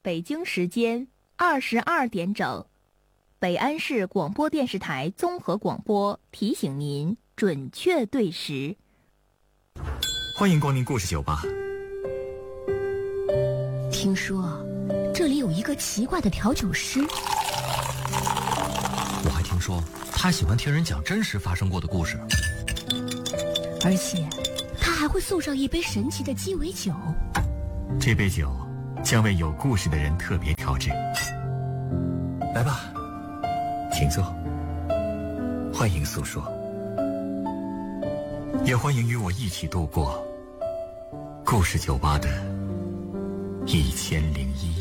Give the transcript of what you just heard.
北京时间22点整，北安市广播电视台综合广播提醒您准确对时。 欢迎光临故事酒吧。 听说这里有一个奇怪的调酒师， 我还听说他喜欢听人讲真实发生过的故事， 而且他还会送上一杯神奇的鸡尾酒。 这杯酒将为有故事的人特别调制。来吧，请坐，欢迎诉说，也欢迎与我一起度过故事酒吧的1001夜。